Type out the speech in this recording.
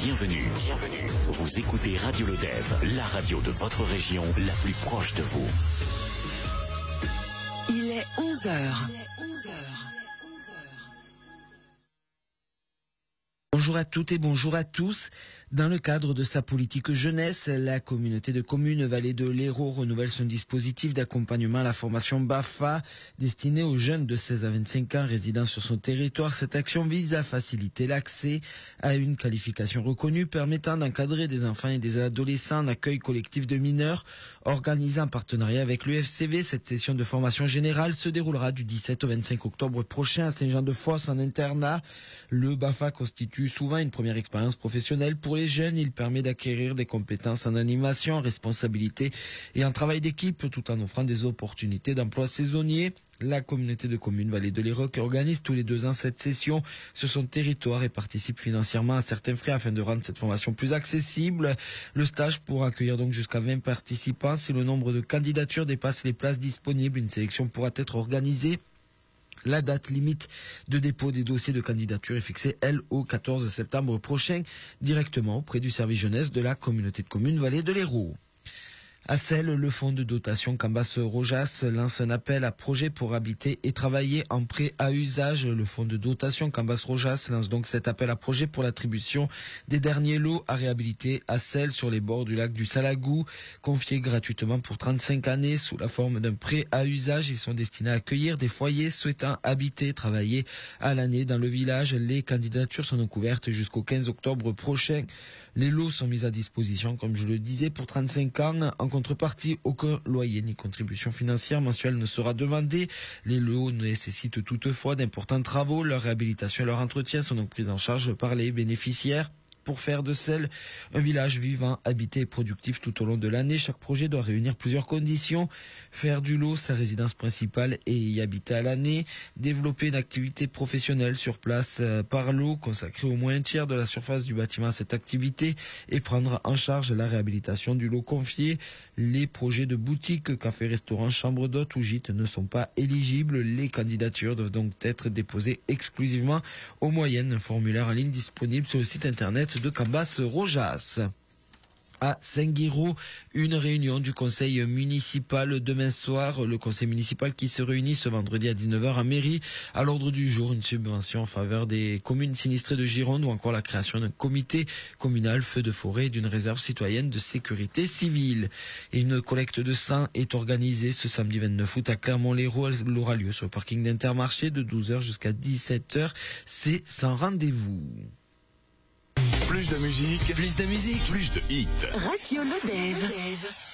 Bienvenue. Vous écoutez Radio Lodève, la radio de votre région, la plus proche de vous. Il est 11h. Bonjour à toutes et bonjour à tous. Dans le cadre de sa politique jeunesse, la communauté de communes Vallée de l'Hérault renouvelle son dispositif d'accompagnement à la formation BAFA destiné aux jeunes de 16 à 25 ans résidant sur son territoire. Cette action vise à faciliter l'accès à une qualification reconnue permettant d'encadrer des enfants et des adolescents en accueil collectif de mineurs. Organisée en partenariat avec l'UFCV, cette session de formation générale se déroulera du 17 au 25 octobre prochain à Saint-Jean-de-Fosse en internat. Le BAFA constitue souvent une première expérience professionnelle pour les jeunes. Il permet d'acquérir des compétences en animation, en responsabilité et en travail d'équipe tout en offrant des opportunités d'emploi saisonnier. La communauté de communes Vallée de l'Hérault organise tous les 2 ans cette session sur son territoire et participe financièrement à certains frais afin de rendre cette formation plus accessible. Le stage pourra accueillir donc jusqu'à 20 participants. Si le nombre de candidatures dépasse les places disponibles, une sélection pourra être organisée. La date limite de dépôt des dossiers de candidature est fixée, elle, au 14 septembre prochain, directement auprès du service jeunesse de la communauté de communes Vallée de l'Hérault. À Celles, le fonds de dotation Cambas-Rojas lance un appel à projets pour habiter et travailler en prêt à usage. Le fonds de dotation Cambas-Rojas lance donc cet appel à projets pour l'attribution des derniers lots à réhabiliter à Celles sur les bords du lac du Salagou. Confiés gratuitement pour 35 années sous la forme d'un prêt à usage, ils sont destinés à accueillir des foyers souhaitant habiter et travailler à l'année dans le village. Les candidatures sont donc ouvertes jusqu'au 15 octobre prochain. Les lots sont mis à disposition, comme je le disais, pour 35 ans. En contrepartie, aucun loyer ni contribution financière mensuelle ne sera demandé. Les lots nécessitent toutefois d'importants travaux. Leur réhabilitation et leur entretien sont donc pris en charge par les bénéficiaires. Pour faire de Celles un village vivant, habité et productif tout au long de l'année, chaque projet doit réunir plusieurs conditions. Faire du lot sa résidence principale et y habiter à l'année. Développer une activité professionnelle sur place par lot, consacrer au moins un tiers de la surface du bâtiment à cette activité et prendre en charge la réhabilitation du lot confié. Les projets de boutiques, cafés, restaurants, chambres d'hôtes ou gîtes ne sont pas éligibles. Les candidatures doivent donc être déposées exclusivement au moyen d'un formulaire en ligne disponible sur le site internet de Cambas-Rojas. À Saint-Guiraud, une réunion du conseil municipal demain soir. Le conseil municipal qui se réunit ce vendredi à 19h à mairie. À l'ordre du jour, une subvention en faveur des communes sinistrées de Gironde ou encore la création d'un comité communal feu de forêt et d'une réserve citoyenne de sécurité civile. Et une collecte de sang est organisée ce samedi 29 août à Clermont-Lérault. Elle aura lieu sur le parking d'Intermarché de 12h jusqu'à 17h. C'est sans rendez-vous. Plus de musique, plus de hits. Radio Lodève.